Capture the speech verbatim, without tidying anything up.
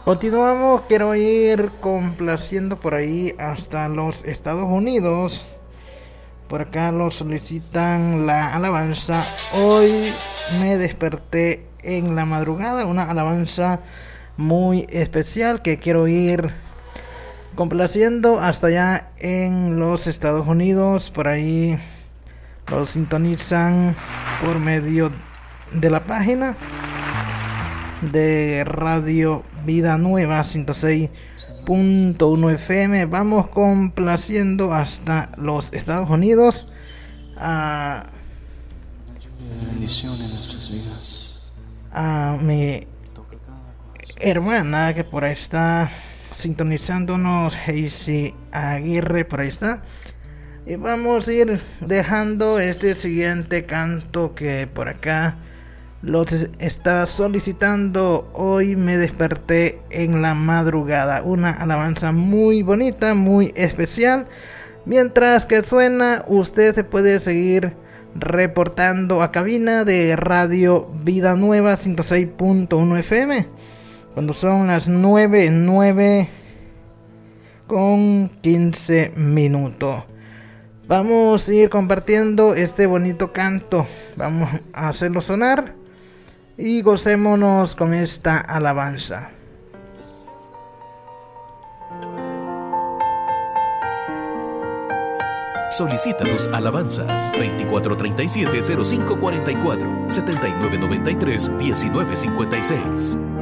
Continuamos, quiero ir complaciendo por ahí hasta los Estados Unidos. Por acá lo solicitan la alabanza. Hoy me desperté en la madrugada, una alabanza muy especial que quiero ir complaciendo hasta allá en los Estados Unidos. Por ahí lo sintonizan por medio de la página de Radio Vida Nueva ciento seis punto uno F M. Vamos complaciendo hasta los Estados Unidos a, a mi hermana que por ahí está sintonizándonos, Hazy Aguirre, por ahí está. Y vamos a ir dejando este siguiente canto que por acá los está solicitando. Hoy me desperté en la madrugada, una alabanza muy bonita, muy especial. Mientras que suena, usted se puede seguir reportando a cabina de Radio Vida Nueva ciento seis punto uno F M cuando son las nueve, nueve con quince minutos. Vamos a ir compartiendo este bonito canto, vamos a hacerlo sonar y gocémonos con esta alabanza. Solicita tus alabanzas veinticuatro treinta y siete cero cinco cuarenta y cuatro, setenta y nueve noventa y tres diecinueve cincuenta y seis.